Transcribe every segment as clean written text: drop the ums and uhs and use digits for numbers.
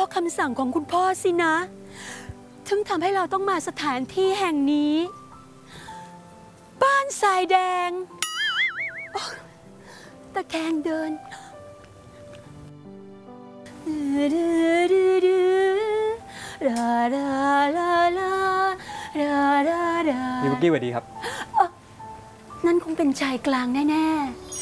คำสั่งของคุณพ่อสินะถึงทำให้เราต้องมาสถานที่แห่งนี้บ้านทรายแดงตะแคงเดินพี่ปุ๊กกี้สวัสดีครับนั่นคงเป็นชายกลางแน่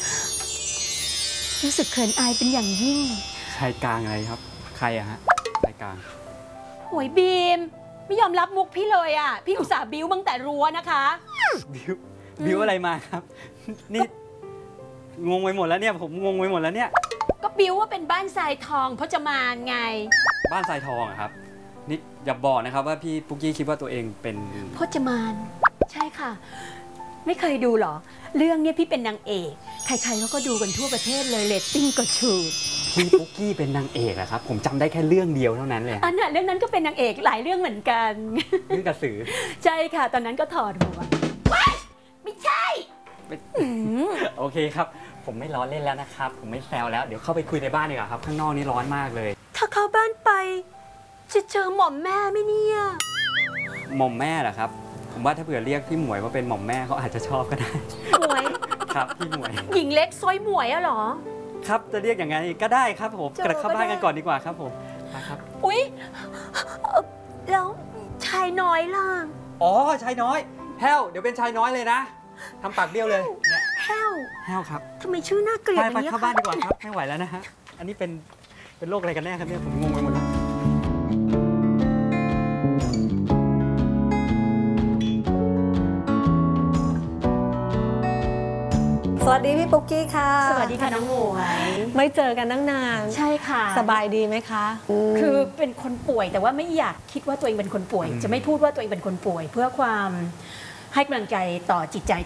ๆรู้สึกเขินอายเป็นอย่างยิ่งชายกลางอะไรครับใครอะฮะชายกลางโอ้ยบีมไม่ยอมรับมุกพี่เลยอ่ะพี่อุตส่าห์บิ้วตั้งแต่รั้วนะคะบิ้วอะไรมาครับนี่งงไปหมดแล้วเนี่ยผมงงไปหมดแล้วเนี่ยก็บิ้วว่าเป็นบ้านทรายทองพจมานไงบ้านทรายทองอะครับนี่อย่าบอกนะครับว่าพี่ปุ๊กกี้คิดว่าตัวเองเป็นพจมานใช่ค่ะไม่เคยดูหรอเรื่องนี้พี่เป็นนางเอกใครๆเขาก็ดูกันทั่วประเทศเลยเรตติ้งก็ชูดพี่ปุ๊กกี้เป็นนางเอกนะครับผมจำได้แค่เรื่องเดียวเท่านั้นเลยอันน่ะเรื่องนั้นก็เป็นนางเอกหลายเรื่องเหมือนกันเรื่องกระสือใช่ค่ะตอนนั้นก็ถอดหัวไม่ใช่โอเคครับผมไม่ล้อเล่นแล้วนะครับผมไม่แซวแล้วเดี๋ยวเข้าไปคุยในบ้านดีกว่าครับข้างนอกนี่ร้อนมากเลยถ้าเข้าบ้านไปจะเจอหม่อมแม่ไหมเนี่ยหม่อมแม่เหรอครับผมว่าถ้าเผื่อเรียกพี่หมวยว่าเป็นหม่อมแม่เขาอาจจะชอบก็ได้หมวยครับพี่หมวยหญิงเล็กซอยหมวยอะเหรอครับจะเรียกอย่างไงก็ได้ครับผมกลับเข้าบ้านกันก่อนดีกว่าครับผมครับอุ๊ยแล้วชายน้อยล่ะอ๋อชายน้อยแห้วเดี๋ยวเป็นชายน้อยเลยนะทำปากเบี้ยวเลยเนี่ยแห้วครับทำไมชื่อน่าเกลียดอย่างนี้ไปเข้าบ้านดีกว่าครับไม่ไหวแล้วนะฮะอันนี้เป็นโรคอะไรกันแน่ครับเนี่ยผมงงไปหมดแล้วสวัสดีพี่ปุ๊กกี้ค่ะสวัสดีค่ะน้องหมวยไม่เจอกันตั้งนานใช่ค่ะสบายดีไหมคะคือเป็นคนป่วยแต่ว่าไม่อยากคิดว่าตัวเองเป็นคนป่วยจะไม่พูดว่าตัวเองเป็นคนป่วยเพื่อความให้กำลังใจต่อจิตใจ